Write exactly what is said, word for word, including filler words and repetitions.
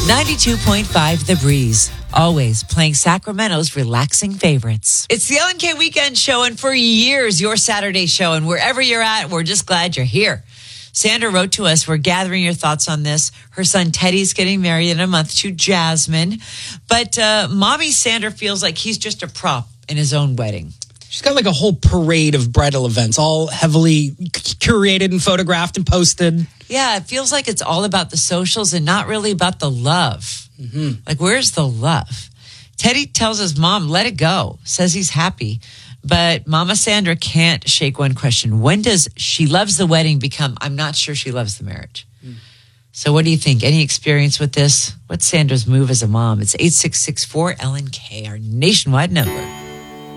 ninety-two point five The Breeze. Always playing Sacramento's relaxing favorites. It's the Ellen K Weekend Show, and for years, your Saturday show. And wherever you're at, we're just glad you're here. Sandra wrote to us, we're gathering your thoughts on this. Her son Teddy's getting married in a month to Jasmine. But uh, mommy Sandra feels like he's just a prop in his own wedding. She's got like a whole parade of bridal events, all heavily curated and photographed and posted. Yeah, it feels like it's all about the socials and not really about the love. Mm-hmm. Like, where's the love? Teddy tells his mom, let it go, says he's happy. But Mama Sandra can't shake one question. When does she loves the wedding become, I'm not sure she loves the marriage? Mm. So what do you think? Any experience with this? What's Sandra's move as a mom? It's eight six six four L N K, our nationwide number.